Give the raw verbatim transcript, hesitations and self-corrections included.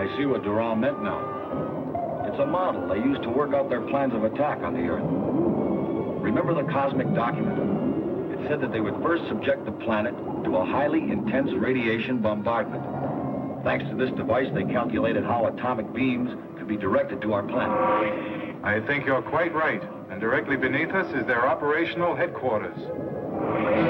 I see what Duran meant now. It's a model they used to work out their plans of attack on the Earth. Remember the cosmic document? It said that they would first subject the planet to a highly intense radiation bombardment. Thanks to this device, they calculated how atomic beams could be directed to our planet. I think you're quite right. And directly beneath us is their operational headquarters.